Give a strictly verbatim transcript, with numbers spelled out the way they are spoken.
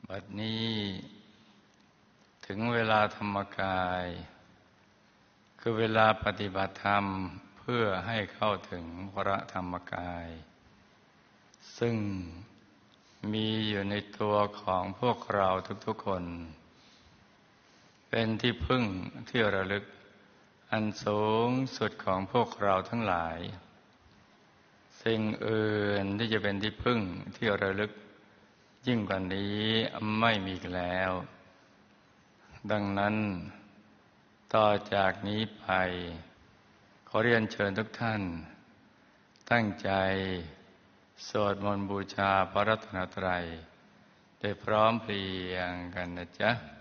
บัดนี้ถึงเวลาธรรมกายคือเวลาปฏิบัติธรรมเพื่อให้เข้าถึงพระธรรมกายซึ่งมีอยู่ในตัวของพวกเราทุกๆคนเป็นที่พึ่งที่ระลึกอันสูงสุดของพวกเราทั้งหลายสิ่งอื่นที่จะเป็นที่พึ่งที่ระลึกยิ่งกว่านี้ไม่มีอีกแล้วดังนั้นต่อจากนี้ไปขอเรียนเชิญทุกท่านตั้งใจสวดมนต์บูชาพระรัตนตรัยโดยพร้อมเพรียงกันนะจ๊ะ